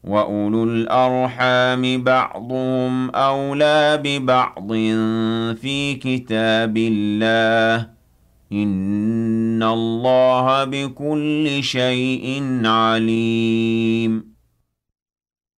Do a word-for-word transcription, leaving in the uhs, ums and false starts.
وَأُولُو الْأَرْحَامِ بَعْضُهُمْ أَوْلَىٰ بِبَعْضٍ فِي كِتَابِ اللَّهِ ۗ إِنَّ اللَّهَ بِكُلِّ شَيْءٍ عَلِيمٌ